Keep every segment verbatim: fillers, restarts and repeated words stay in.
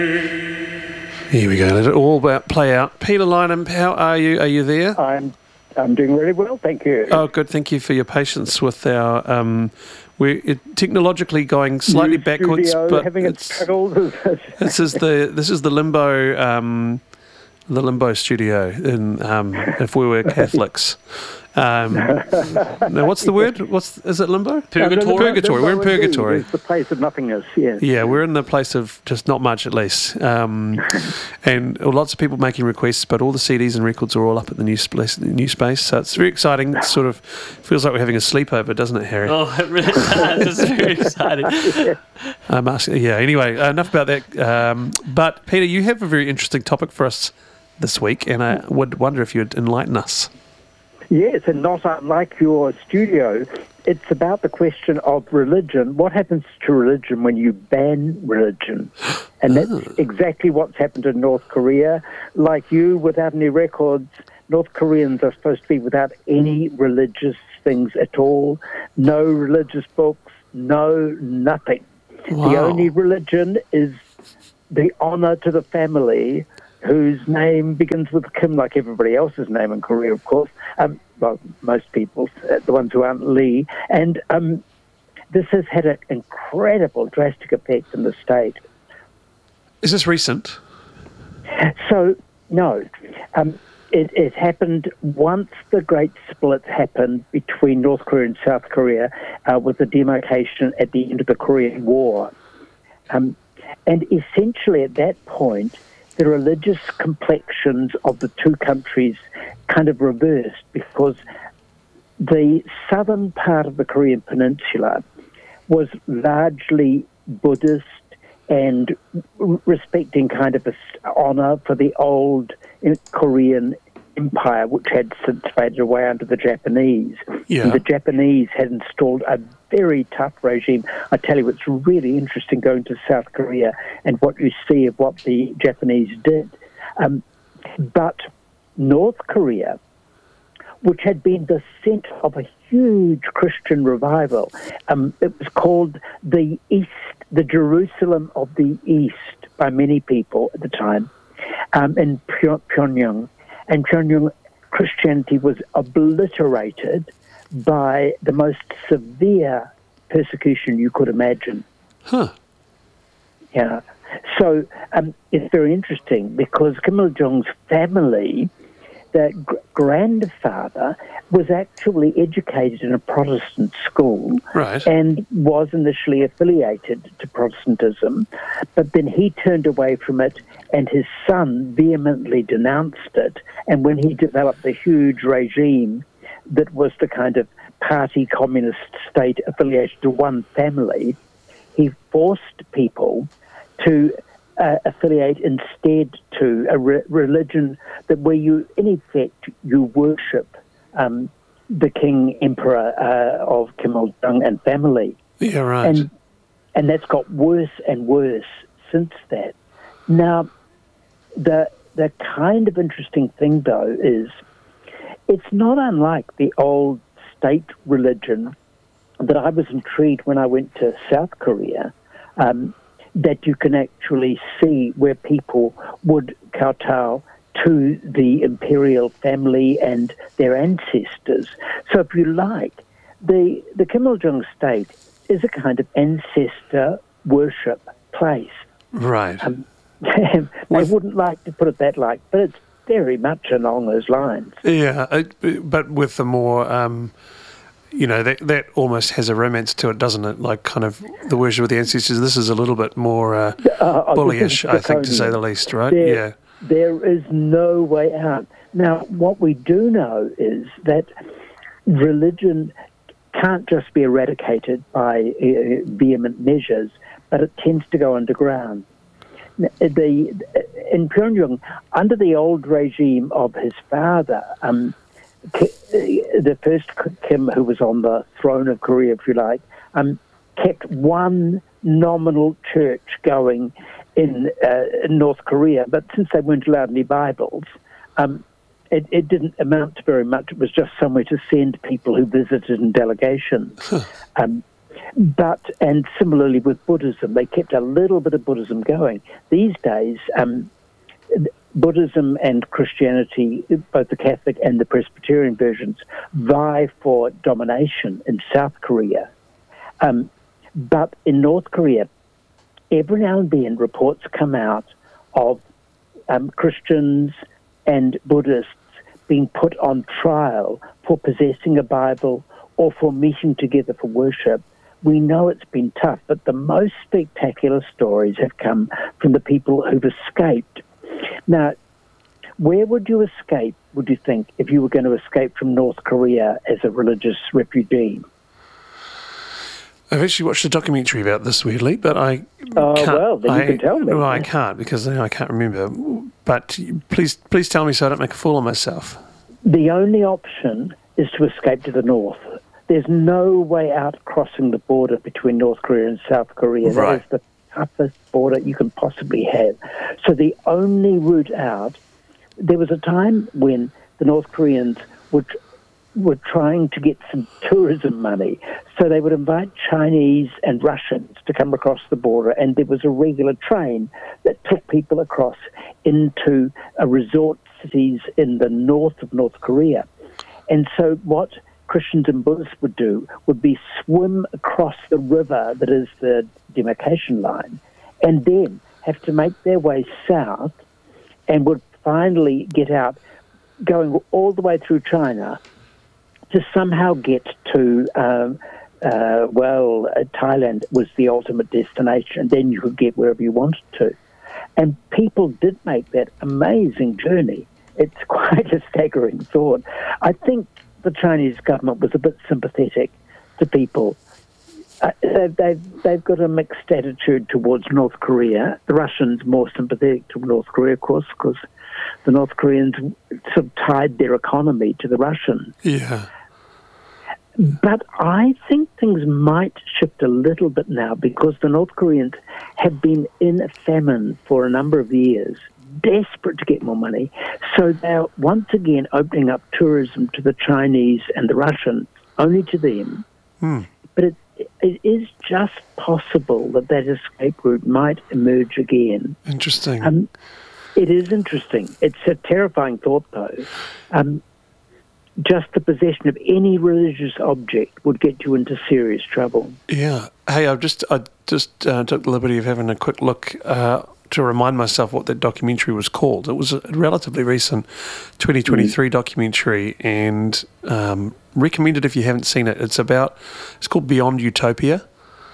Here we go. Let it all about play out. Peter Lynham, how are you? Are you there? I'm I'm doing really well, thank you. Oh, good. Thank you for your patience with our. Um, we're it, technologically going slightly New backwards, studio, but having its it's, struggles. this is the this is the limbo. Um, the limbo studio. In um, if we were Catholics. Um, now, what's the word? What's is it limbo? Purgatory. Purgatory. We're in purgatory. It's the place of nothingness. Yes. Yeah, we're in the place of just not much, at least. Um, and lots of people making requests, but all the C Ds and records are all up at the new space. The new space, so it's very exciting. It sort of feels like we're having a sleepover, doesn't it, Harry? Oh, it really does. It's very exciting. I'm asking. Yeah. Anyway, uh, enough about that. Um, but Peter, you have a very interesting topic for us this week, and I would wonder if you'd enlighten us. Yes, and not unlike your studio, it's about the question of religion. What happens to religion when you ban religion? And that's Oh. exactly what's happened in North Korea. Like you, without any records, North Koreans are supposed to be without any religious things at all. No religious books, no nothing. Wow. The only religion is the honor to the family, whose name begins with Kim, like everybody else's name in Korea, of course. Um, well, most people's, uh, the ones who aren't Lee. And um, this has had an incredible drastic effect in the state. Is this recent? So, no. Um, it, it happened once the great split happened between North Korea and South Korea uh, with the demarcation at the end of the Korean War. Um, and essentially at that point, the religious complexions of the two countries kind of reversed, because the southern part of the Korean peninsula was largely Buddhist and respecting kind of a honor for the old Korean empire, which had since faded away under the Japanese. Yeah. And the Japanese had installed a very tough regime. I tell you, it's really interesting going to South Korea and what you see of what the Japanese did. Um, but North Korea, which had been the centre of a huge Christian revival, um, it was called the East, the Jerusalem of the East by many people at the time, um, in Pyongyang. And Pyongyang Christianity was obliterated by the most severe persecution you could imagine. Huh. Yeah. So um, it's very interesting because Kim Il-jung's family, the gr- grandfather, was actually educated in a Protestant school, Right. and was initially affiliated to Protestantism, but then he turned away from it, and his son vehemently denounced it. And when he developed the huge regime that was the kind of party communist state affiliated to one family, he forced people to uh, affiliate instead to a re- religion that where you, in effect, you worship um, the king emperor uh, of Kim Il-jung and family. Yeah, right. And and that's got worse and worse since that. Now, the the kind of interesting thing, though, is it's not unlike the old state religion that I was intrigued when I went to South Korea, um, that you can actually see where people would kowtow to the imperial family and their ancestors. So if you like, the, the Kim Il-jung state is a kind of ancestor worship place. Right. Um, I wouldn't like to put it that like, but it's very much along those lines. Yeah, uh, but with the more, um, you know, that that almost has a romance to it, doesn't it? Like kind of the worship of the ancestors. This is a little bit more uh, Uh, bullyish, I think, to say the least, right? There, yeah. There is no way out. Now, what we do know is that religion can't just be eradicated by uh, vehement measures, but it tends to go underground. The, in Pyongyang, under the old regime of his father, um, the first Kim, who was on the throne of Korea, if you like, um, kept one nominal church going in, uh, in North Korea, but since they weren't allowed any Bibles, um, it, it didn't amount to very much. It was just somewhere to send people who visited in delegations. um, But, and similarly with Buddhism, they kept a little bit of Buddhism going. These days, um, Buddhism and Christianity, both the Catholic and the Presbyterian versions, vie for domination in South Korea. Um, but in North Korea, every now and then reports come out of um, Christians and Buddhists being put on trial for possessing a Bible or for meeting together for worship. We know it's been tough, but the most spectacular stories have come from the people who've escaped. Now, where would you escape, would you think, if you were going to escape from North Korea as a religious refugee? I've actually watched a documentary about this, weirdly, but I Oh, can't. well, then you I, can tell me. Well, I can't because I can't remember. But please, please tell me so I don't make a fool of myself. The only option is to escape to the north. There's no way out crossing the border between North Korea and South Korea. Right. That is the toughest border you can possibly have. So the only route out, there was a time when the North Koreans would were trying to get some tourism money. So they would invite Chinese and Russians to come across the border, and there was a regular train that took people across into a resort cities in the north of North Korea. And so what Christians and Buddhists would do would be swim across the river that is the demarcation line, and then have to make their way south, and would finally get out, going all the way through China, to somehow get to, um, uh, well, uh, Thailand was the ultimate destination, and then you could get wherever you wanted to. And people did make that amazing journey. It's quite a staggering thought. I think the Chinese government was a bit sympathetic to people. Uh, they've, they've, they've got a mixed attitude towards North Korea. The Russians more sympathetic to North Korea, of course, because the North Koreans sort of tied their economy to the Russians. Yeah. But I think things might shift a little bit now because the North Koreans have been in a famine for a number of years, desperate to get more money. So they're once again opening up tourism to the Chinese and the Russians, only to them. Hmm. But it, it is just possible that that escape route might emerge again. Interesting. Um, it is interesting. It's a terrifying thought, though. Um, just the possession of any religious object would get you into serious trouble. Yeah. Hey, I just I just uh, took the liberty of having a quick look uh, to remind myself what that documentary was called. It was a relatively recent twenty twenty-three mm. documentary, and um, recommended if you haven't seen it. It's about it's called Beyond Utopia.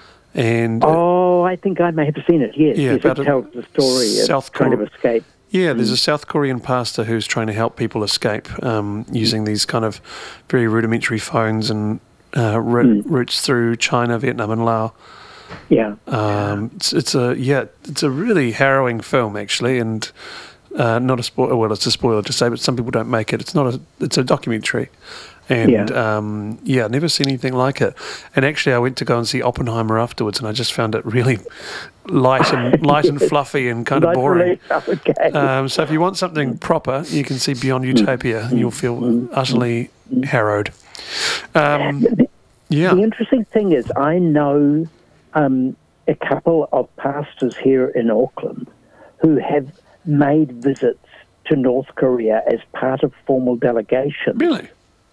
And oh, I think I may have seen it. Yes, yeah, yes, it tells the story South of trying Cor- to escape. Yeah, there's a South Korean pastor who's trying to help people escape um, using these kind of very rudimentary phones and uh, r- mm. routes through China, Vietnam, and Laos. Yeah, um, it's, it's a yeah, it's a really harrowing film actually, and uh, not a spoiler. Well, it's a spoiler to say, but some people don't make it. It's not a. It's a documentary. And yeah. Um, yeah, I've never seen anything like it. And actually, I went to go and see Oppenheimer afterwards, and I just found it really light and light and fluffy and kind of boring. Okay. Um, so if you want something proper, you can see Beyond Utopia, and you'll feel utterly harrowed. Um, yeah. The interesting thing is, I know um, a couple of pastors here in Auckland who have made visits to North Korea as part of formal delegations. Really?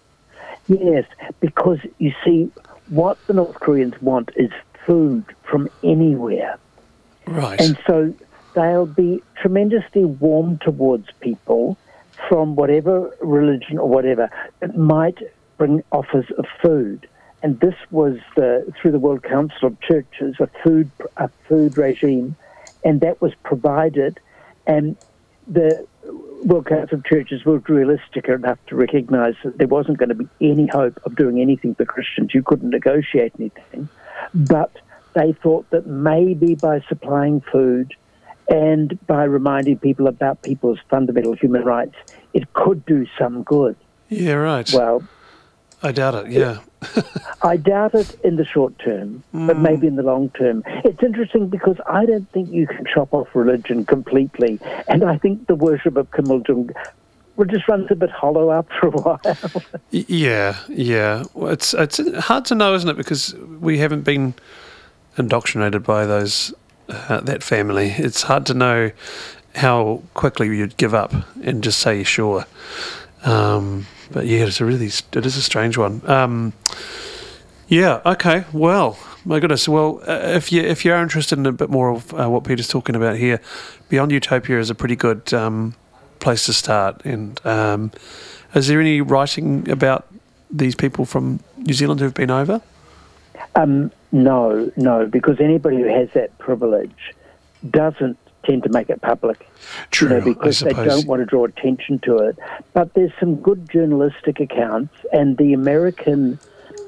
Yes, because you see, what the North Koreans want is food from anywhere. Right. And so they'll be tremendously warm towards people from whatever religion or whatever that might bring offers of food. And this was the, through the World Council of Churches, a food a food regime, and that was provided. And the World Council of Churches were realistic enough to recognise that there wasn't going to be any hope of doing anything for Christians. You couldn't negotiate anything. But they thought that maybe by supplying food and by reminding people about people's fundamental human rights, it could do some good. Yeah, right. Well, I doubt it, yeah. I doubt it in the short term, mm. but maybe in the long term. It's interesting because I don't think you can chop off religion completely, and I think the worship of Kim Il-jung Well, it just runs a bit hollow after a while. Y- Yeah, yeah. Well, it's it's hard to know, isn't it? Because we haven't been indoctrinated by those uh, that family. It's hard to know how quickly you'd give up and just say sure. Um, but yeah, it's a really it is a strange one. Um, yeah. Okay. Well, my goodness. Well, uh, if you if you are interested in a bit more of uh, what Peter's talking about here, Beyond Utopia is a pretty good um, place to start. And um, is there any writing about these people from New Zealand who've been over? Um, no, no, because anybody who has that privilege doesn't tend to make it public. True, you know, because I they suppose. don't want to draw attention to it. But there's some good journalistic accounts, and the American,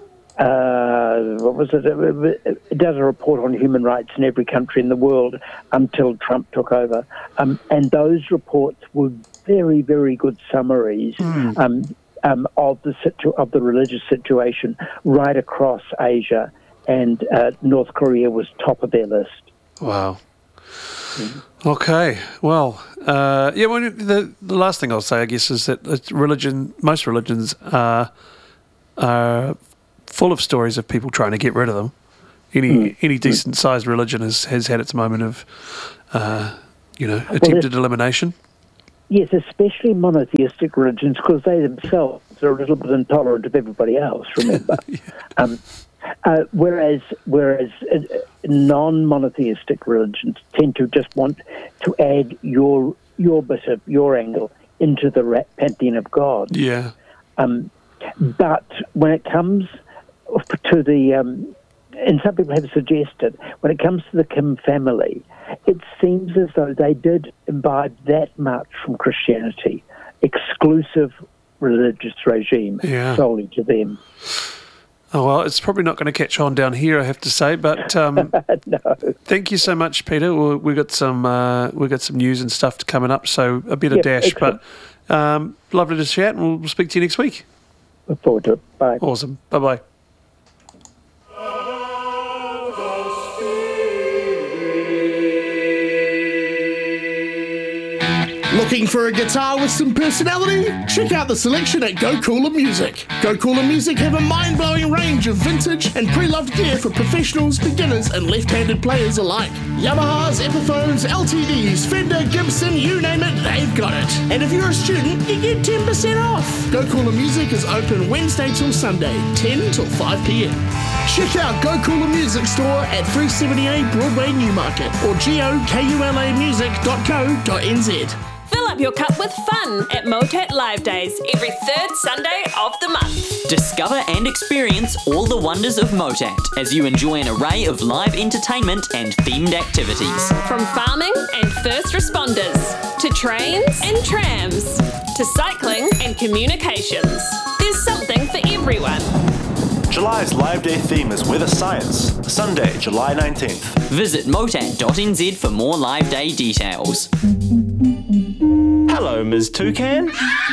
uh, what was it? It does a report on human rights in every country in the world until Trump took over. Um, and those reports were very, very good summaries Mm. um, um, of the situ- of the religious situation right across Asia, and uh, North Korea was top of their list. Wow. Okay. Well, uh, yeah. Well, the the last thing I'll say, I guess, is that it's religion. Most religions are are full of stories of people trying to get rid of them. Any Mm. any decent sized religion has has had its moment of, uh, you know, attempted elimination. Yes, especially monotheistic religions, because they themselves are a little bit intolerant of everybody else, remember. Yeah. um, uh, whereas whereas uh, non-monotheistic religions tend to just want to add your your bit of your angle into the ra- pantheon of God. Yeah. Um, but when it comes to the, um, and some people have suggested, when it comes to the Kim family, it seems as though they did imbibe that much from Christianity, exclusive religious regime Yeah. solely to them. Oh well, it's probably not going to catch on down here, I have to say. But um, No. thank you so much, Peter. We we got some uh, we got some news and stuff coming up, so a bit of Yep, dash. excellent. But um, lovely to chat, and we'll speak to you next week. Look forward to it. Bye. Awesome. Bye bye. Looking for a guitar with some personality? Check out the selection at Go Cooler Music. Go Cooler Music have a mind-blowing range of vintage and pre-loved gear for professionals, beginners and left-handed players alike. Yamahas, Epiphones, L T Ds, Fender, Gibson, you name it, they've got it. And if you're a student, you get ten percent off. Go Cooler Music is open Wednesday till Sunday, ten till five p.m. Check out Go Cooler Music Store at three seventy-eight Broadway Newmarket or gokula music dot co dot n z. Fill up your cup with fun at Motat Live Days every third Sunday of the month. Discover and experience all the wonders of Motat as you enjoy an array of live entertainment and themed activities. From farming and first responders, to trains and trams, to cycling and communications. There's something for everyone. July's Live Day theme is Weather Science, Sunday, July nineteenth. Visit motat dot n z for more live day details. Hello, Miz Toucan.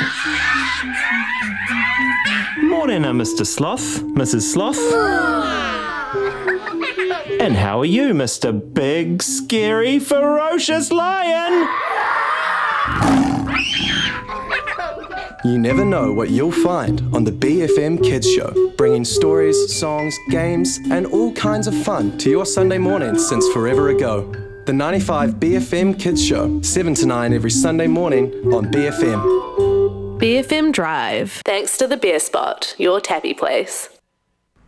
Morning, uh, Mister Sloth, Missus Sloth. And how are you, Mister Big, Scary, Ferocious Lion? You never know what you'll find on the B F M Kids Show, bringing stories, songs, games, and all kinds of fun to your Sunday mornings since forever ago. The ninety-five B F M Kids Show, seven to nine every Sunday morning on B F M. B F M Drive. Thanks to the Beer Spot, your tappy place.